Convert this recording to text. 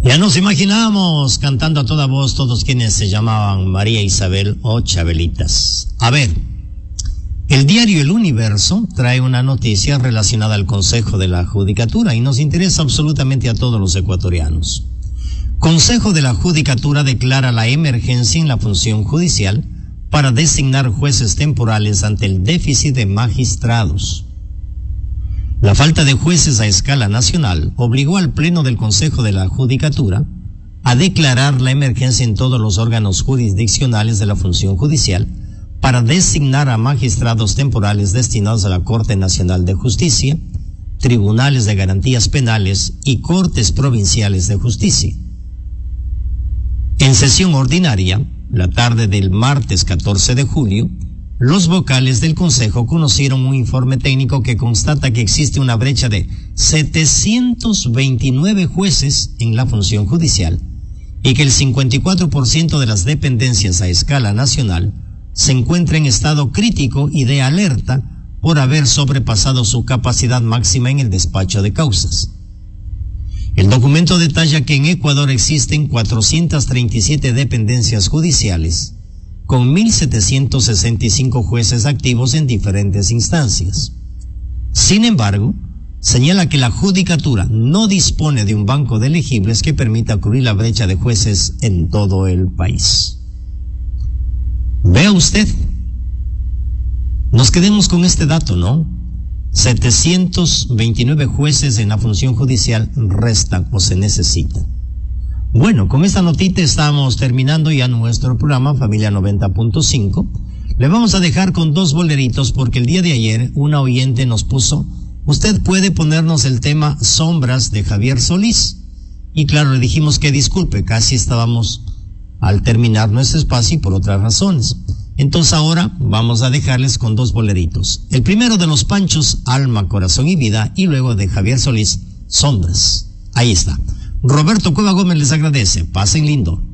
Ya nos imaginábamos cantando a toda voz todos quienes se llamaban María Isabel o Chabelitas. A ver, el diario El Universo trae una noticia relacionada al Consejo de la Judicatura y nos interesa absolutamente a todos los ecuatorianos. Consejo de la Judicatura declara la emergencia en la función judicial para designar jueces temporales ante el déficit de magistrados. La falta de jueces a escala nacional obligó al Pleno del Consejo de la Judicatura a declarar la emergencia en todos los órganos jurisdiccionales de la función judicial para designar a magistrados temporales destinados a la Corte Nacional de Justicia, tribunales de garantías penales y cortes provinciales de justicia. En sesión ordinaria, la tarde del martes 14 de julio, los vocales del Consejo conocieron un informe técnico que constata que existe una brecha de 729 jueces en la función judicial y que el 54% de las dependencias a escala nacional se encuentra en estado crítico y de alerta por haber sobrepasado su capacidad máxima en el despacho de causas. El documento detalla que en Ecuador existen 437 dependencias judiciales, con 1.765 jueces activos en diferentes instancias. Sin embargo, señala que la Judicatura no dispone de un banco de elegibles que permita cubrir la brecha de jueces en todo el país. Vea usted, nos quedemos con este dato, ¿no? 729 jueces en la función judicial restan o se necesitan. Bueno, con esta notita estamos terminando ya nuestro programa Familia 90.5. Le vamos a dejar con dos boleritos porque el día de ayer una oyente nos puso, usted puede ponernos el tema Sombras de Javier Solís. Y claro, le dijimos que disculpe, casi estábamos al terminar nuestro espacio y por otras razones. Entonces ahora vamos a dejarles con dos boleritos. El primero de Los Panchos, Alma, Corazón y Vida, y luego de Javier Solís, Sombras. Ahí está. Roberto Cueva Gómez les agradece. Pasen lindo.